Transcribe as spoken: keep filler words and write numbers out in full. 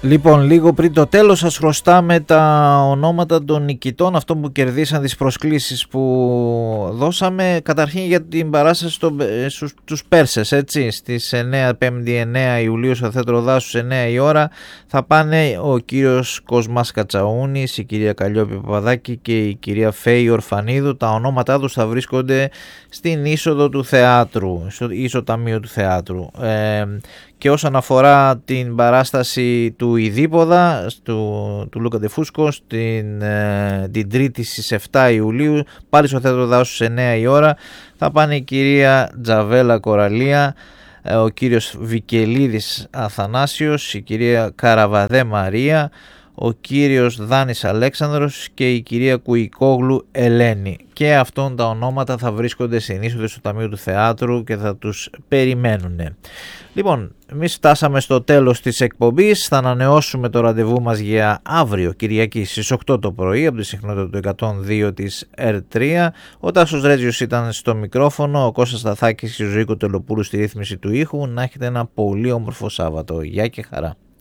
Λοιπόν, λίγο πριν το τέλος σας χρωστάμε τα ονόματα των νικητών, αυτών που κερδίσαν τις προσκλήσεις που δώσαμε. Καταρχήν για την παράσταση στο, στους, στους Πέρσες, έτσι, στις εννέα, πέμπτη εννέα Ιουλίου στο Θέατρο Δάσους εννέα η ώρα θα πάνε ο κύριος Κοσμάς Κατσαούνης, η κυρία Καλλιόπη Παπαδάκη και η κυρία Φέη Ορφανίδου. Τα ονόματά τους θα βρίσκονται στην είσοδο του θεάτρου, στο ισοταμείο του θεάτρου. Ε, Και όσον αφορά την παράσταση του Ιδίποδα, του, του Λούκα Ντεφούσκο, την, ε, την Τρίτη στις επτά Ιουλίου, πάλι στο Θέατρο Δάσους εννέα η ώρα, θα πάνε η κυρία Τζαβέλα Κοραλία, ε, ο κύριος Βικελίδης Αθανάσιος, η κυρία Καραβαδέ Μαρία, ο κύριος Δάνης Αλέξανδρος και η κυρία Κουικόγλου Ελένη. Και αυτόν τα ονόματα θα βρίσκονται στην είσοδο στο Ταμείο του Θεάτρου και θα τους περιμένουν. Λοιπόν, εμείς φτάσαμε στο τέλος της εκπομπής. Θα ανανεώσουμε το ραντεβού μας για αύριο Κυριακή στις οκτώ το πρωί από τη συχνότητα του εκατόν δύο της ερ τρία. Ο Τάσος Ρέτζιος ήταν στο μικρόφωνο, ο Κώστας Σταθάκης και ο Ζωήκο Τελοπούλου στη ρύθμιση του ήχου. Να έχετε ένα πολύ όμορφο Σάββατο. Γεια και χαρά.